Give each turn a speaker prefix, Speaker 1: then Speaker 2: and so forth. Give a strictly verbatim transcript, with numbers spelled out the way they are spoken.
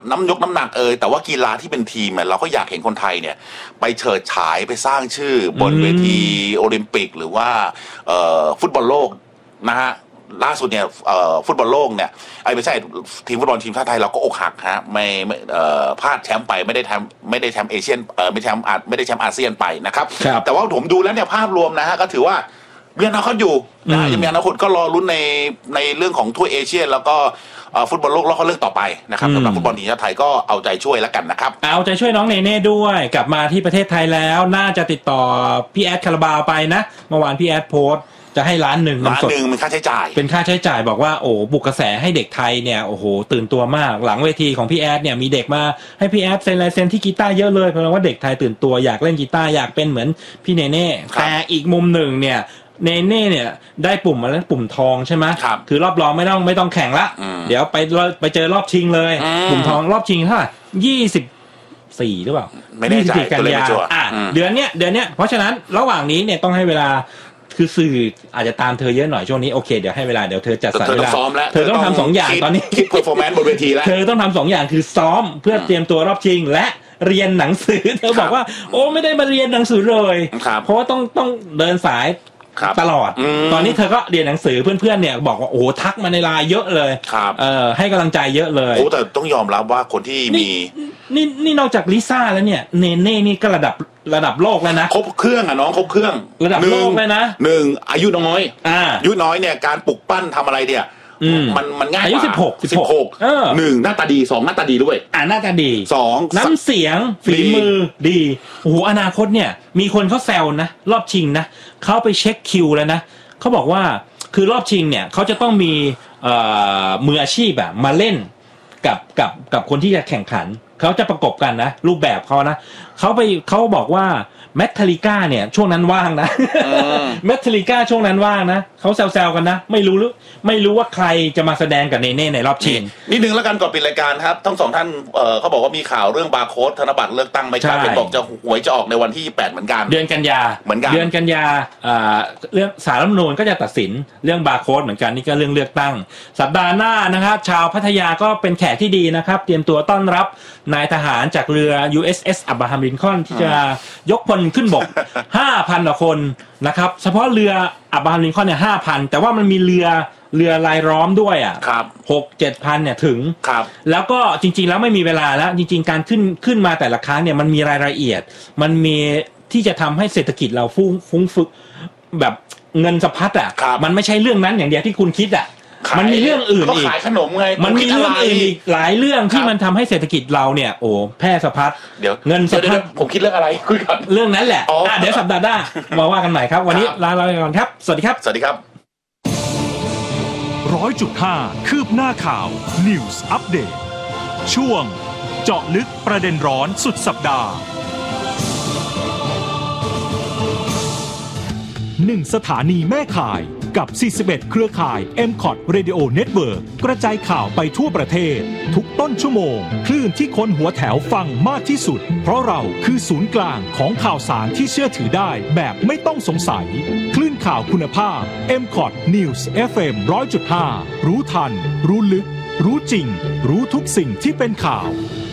Speaker 1: น้ำยกน้ำหนักเอ่ยแต่ว่ากีฬาที่เป็นทีมเนี่ยเราก็อยากเห็นคนไทยเนี่ยไปเฉิดฉายไปสร้างชื่อบนเวทีโอลิมปิกหรือว่าฟุตบอลโลกนะฮะล่าสุดเนี่ยฟุตบอลโลกเนี่ยไอ้ไม่ใช่ทีมฟุตบอลทีมชาติไทยเราก็อกหักฮะไม่ไม่พลาดแชมป์ไปไม่ได้แชมป์ไม่ได้แชมป์เอเชียนไม่ได้แชมป์ไม่ได้แชมป์อาเซียนไปนะครับแต่ว่าผมดูแล้วเนี่ยภาพรวมนะฮะก็ถือว่ามีอนาคตอยู่นะยังมีอนาคตก็รอลุ้นในในเรื่องของถ้วยเอเชียแล้วก็ฟุตบอลโลกแล้วก็เรื่องต่อไปนะครับสำหรับฟุตบอลทีมชาติไทยก็เอาใจช่วยแล้วกันนะครับ
Speaker 2: เอาใจช่วยน้องเนเน่ด้วยกลับมาที่ประเทศไทยแล้วน่าจะติดต่อพี่แอดคาราบาวไปนะเมื่อวานพี่แอดโพสต์จะให้ล้านหนึ่ง
Speaker 1: ล้านหนึ่งเป็นค่าใช้จ่าย
Speaker 2: เป็นค่าใช้จ่ายบอกว่าโอ้บุกกระแสให้เด็กไทยเนี่ยโอ้โหตื่นตัวมากหลังเวทีของพี่แอดเนี่ยมีเด็กมาให้พี่แอดเซ็นลายเซ็นที่กีตาร์เยอะเลยเพราะว่าเด็กไทยตื่นตัวอยากเล่นกีตาร์อยากเป็นเหมือนพี่เนเน่แต่อีกมุมหนึ่งเนี่ยเนเน่เนี่ยได้ปุ่มมาแล้วปุ่มทองใช่ไหม
Speaker 1: ครับ
Speaker 2: คือรอบรองไม่ต้องไม่ต้องแข่งละเดี๋ยวไปไปเจอรอบชิงเลยปุ่มทองรอบชิงเท่าไหร่ยี่สิบสี่หรือเปล่า
Speaker 1: ไม่แน่ใจ
Speaker 2: กันยาอ่ะเดือนเนี้ยเดือนเนี้ยเพราะฉะนั้นระหว่างนี้เนี่ยต้องให้เวลาคือสื่ออาจจะตามเธอเยอะหน่อยช่วงนี้โอเคเดี๋ยวให้เวลาเดี๋ยวเธอจัดสรรเวลาเธอต้องทำสองอย่างตอนนี้
Speaker 1: คิดเพอร์ฟอร์แมนซ์บนเวทีแล้ว
Speaker 2: เธอต้องทำสองอย่างคือซ้อมเพื่อเตรียมตัวรอบชิงและเรียนหนังสือเธอบอกว่าโอ้ไม่ได้มาเรียนหนังสือเลยเพราะว่าต้องต้องเดินสายตลอดตอนนี้เธอก็เรียนหนังสือเพื่อนๆเนี่ยบอกว่าโอ้ทักมาในไลน์เยอะเลยเออให้กำลังใจเยอะเลย
Speaker 1: โอ้แต่ต้องยอมรับว่าคนที่มี
Speaker 2: นี่นี่นอกจากลิซ่าแล้วเนี่ยเนเน่นี่ก็ระดับระดับโลกแล้วนะ
Speaker 1: ครบเครื่องอ่ะน้องครบเครื่อง
Speaker 2: ระดับโลกเลยนะ
Speaker 1: หนึ่งอายุน้อยอายุน้อยเนี่ยการปลุกปั้นทำอะไรเนี่ยมันมันง่ายกว่า
Speaker 2: อายุสิบหก
Speaker 1: สิบหกหนึ่งหน้าตาดีสองหน้าตาดีด้วย
Speaker 2: อ่าหน้าตาดี
Speaker 1: สอง
Speaker 2: น้ำเสียงฝีมือดีโอ้โหอนาคตเนี่ยมีคนเขาแซวนะรอบชิงนะเขาไปเช็คคิวแล้วนะเขาบอกว่าคือรอบชิงเนี่ยเขาจะต้องมีมืออาชีพอะมาเล่นกับกับกับคนที่จะแข่งขันเขาจะประกบกันนะรูปแบบเขานะเขาไปเขาบอกว่าแมททาลิก้าเนี่ยช่วงนั้นว่างนะแมททาลิก้าช่วงนั้นว่างนะเขาแซวๆกันนะไม่รู้ไม่รู้ว่าใครจะมาแสดงกับเนเน่ในรอบชิง
Speaker 1: นิดนึงแล้วกันก่อนปิดรายการครับทั้งสองท่านเอ่อเขาบอกว่ามีข่าวเรื่องบาร์โค้ดธนบัตรเลือกตั้งไม่ใช่เป็นบอกจะหวยจะออกในวันที่ยี่สิบแปดเหมือนกัน
Speaker 2: เดือนกันยา
Speaker 1: เหมือนกัน
Speaker 2: เดือนกันยาอ่าเรื่องศาลรัฐธรรมนูญก็จะตัดสินเรื่องบาร์โค้ดเหมือนกันนี่ก็เรื่องเลือกตั้งสัปดาห์หน้านะครับชาวพัทยาก็เป็นแขกที่ดีนะครับเตรียมตัวต้อนรับนายทหารจากเรือ ยู เอส เอส อับราฮัมลินคอล์นที่จะยกพลขึ้นบก ห้าพัน กว่าคนนะครับเฉพาะเรืออับราฮัมลินคอล์นเนี่ย ห้าพัน แต่ว่ามันมีเรือเรือลายล้อมด้วยอ่ะ หก เจ็ดพัน เนี่ยถึงแล้วก็จริงๆแล้วไม่มีเวลาแล้วจริงๆการขึ้นขึ้นมาแต่ละครั้งเนี่ยมันมีรายละเอียดมันมีที่จะทำให้เศรษฐกิจเราฟุ้งฟุ้งฟึกแบบเงินสะพัดอ่ะมันไม่ใช่เรื่องนั้นอย่างเดียวที่คุณคิดอ่ะมันมีเรื่องอื่นอีก
Speaker 1: ขายขนมไง
Speaker 2: มันมีเรื่องอื่นอีกหลายเรื่องที่มันทำให้เศรษฐกิจเราเนี่ยโอ้แพร่สะพัด
Speaker 1: เดี๋ยว
Speaker 2: เงินสะพัด
Speaker 1: ผมคิดเรื่องอะไรคุยกัน
Speaker 2: เรื่องนั้นแหละเดี๋ยวสัปดาห์หน้ามาว่ากันใหม่ครับวันนี้ลาไปก่อนครับสวัสดีครับ
Speaker 1: สวัสดีครับ
Speaker 3: ร้อยจุดห้าคืบหน้าข่าว News Update ช่วงเจาะลึกประเด็นร้อนสุดสัปดาห์หนึ่งสถานีแม่ข่ายกับสี่สิบเอ็ดเครือข่าย เอ็ม คอท Radio Network กระจายข่าวไปทั่วประเทศทุกต้นชั่วโมงคลื่นที่คนหัวแถวฟังมากที่สุดเพราะเราคือศูนย์กลางของข่าวสารที่เชื่อถือได้แบบไม่ต้องสงสัยคลื่นข่าวคุณภาพ เอ็ม คอท News เอฟ เอ็ม หนึ่งร้อยจุดห้า รู้ทันรู้ลึกรู้จริงรู้ทุกสิ่งที่เป็นข่าว